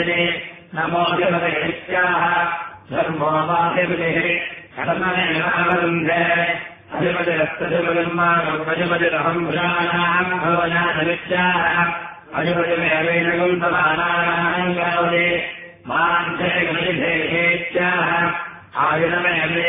नमोऽधिपतयित्याः धर्मो वाधिपतिः कर्मणेनावरुन्धे अधिपतिरस्तधिपतिर्मागमधिपतिरहम् भुजानाम् भवनानवित्याः अधिपतिमेवेणगम् समानानाम् गावदे मान्धे गणिधेहेत्याः आयुधमेवे